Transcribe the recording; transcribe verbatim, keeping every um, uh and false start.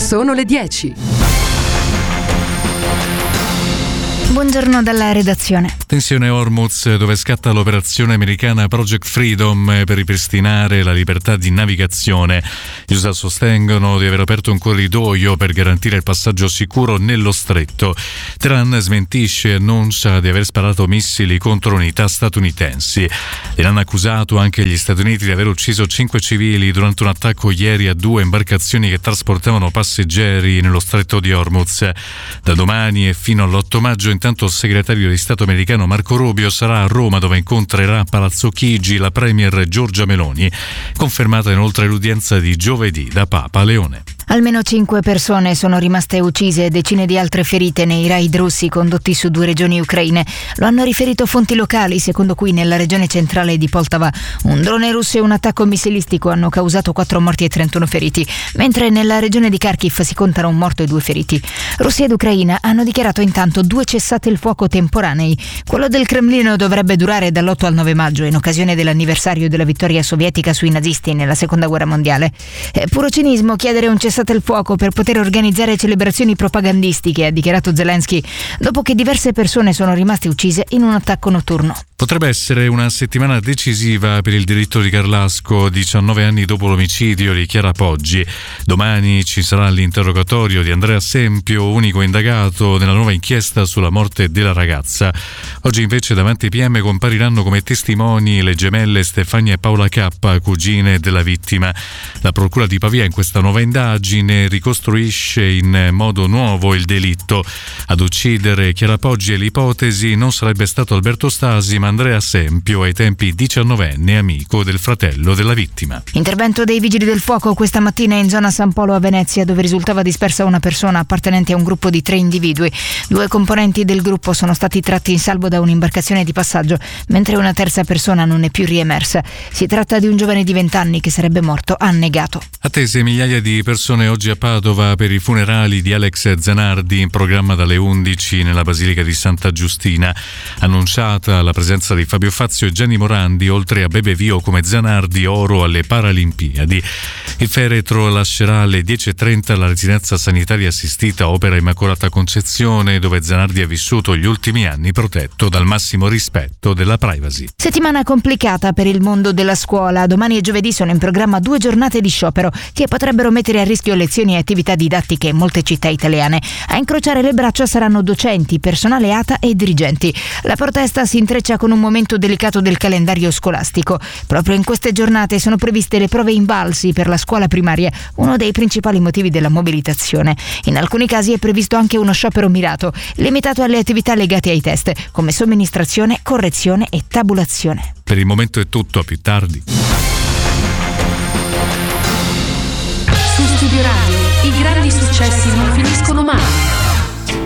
Sono le dieci. Buongiorno dalla redazione. Tensione a Hormuz, dove scatta l'operazione americana Project Freedom per ripristinare la libertà di navigazione. Gli U S A sostengono di aver aperto un corridoio per garantire il passaggio sicuro nello stretto. Teheran smentisce e annuncia di aver sparato missili contro unità statunitensi. E hanno accusato anche gli Stati Uniti di aver ucciso cinque civili durante un attacco ieri a due imbarcazioni che trasportavano passeggeri nello stretto di Hormuz. Da domani e fino all'otto maggio intanto il segretario di Stato americano Marco Rubio sarà a Roma, dove incontrerà a Palazzo Chigi la premier Giorgia Meloni, confermata inoltre l'udienza di giovedì da Papa Leone. Almeno cinque persone sono rimaste uccise e decine di altre ferite nei raid russi condotti su due regioni ucraine. Lo hanno riferito fonti locali, secondo cui nella regione centrale di Poltava un drone russo e un attacco missilistico hanno causato quattro morti e trentuno feriti, mentre nella regione di Kharkiv si contano un morto e due feriti. Russia ed Ucraina hanno dichiarato intanto due cessate il fuoco temporanei. Quello del Cremlino dovrebbe durare dall'otto al nove maggio, in occasione dell'anniversario della vittoria sovietica sui nazisti nella seconda guerra mondiale. È puro cinismo chiedere un cessate il fuoco per poter organizzare celebrazioni propagandistiche, ha dichiarato Zelensky, dopo che diverse persone sono rimaste uccise in un attacco notturno. Potrebbe essere una settimana decisiva per il delitto di Carlasco, diciannove anni dopo l'omicidio di Chiara Poggi. Domani ci sarà l'interrogatorio di Andrea Sempio, unico indagato nella nuova inchiesta sulla morte della ragazza. Oggi invece davanti ai P M compariranno come testimoni le gemelle Stefania e Paola K, cugine della vittima. La procura di Pavia in questa nuova indagine ricostruisce in modo nuovo il delitto. Ad uccidere Chiara Poggi e l'ipotesi non sarebbe stato Alberto Stasi, ma Andrea Sempio, ai tempi diciannovenne, amico del fratello della vittima. Intervento dei vigili del fuoco questa mattina in zona San Polo a Venezia, dove risultava dispersa una persona appartenente a un gruppo di tre individui. Due componenti del gruppo sono stati tratti in salvo da un'imbarcazione di passaggio, mentre una terza persona non è più riemersa. Si tratta di un giovane di vent'anni che sarebbe morto annegato. Attese migliaia di persone oggi a Padova per i funerali di Alex Zanardi, in programma dalle undici nella Basilica di Santa Giustina. Annunciata la presenza di Fabio Fazio e Gianni Morandi, oltre a Bebe Vio come Zanardi, oro alle Paralimpiadi. Il feretro lascerà alle dieci e trenta la residenza sanitaria assistita Opera Immacolata Concezione, dove Zanardi ha vissuto gli ultimi anni protetto dal massimo rispetto della privacy. Settimana complicata per il mondo della scuola. Domani e giovedì sono in programma due giornate di sciopero che potrebbero mettere a rischio lezioni e attività didattiche in molte città italiane. A incrociare le braccia saranno docenti, personale A T A e dirigenti. La protesta si intreccia con un momento delicato del calendario scolastico. Proprio in queste giornate sono previste le prove invalsi per la scuola primaria, uno dei principali motivi della mobilitazione. In alcuni casi è previsto anche uno sciopero mirato, limitato alle attività legate ai test, come somministrazione, correzione e tabulazione. Per il momento è tutto, a più tardi. Su Studio Radio, i grandi successi non finiscono mai.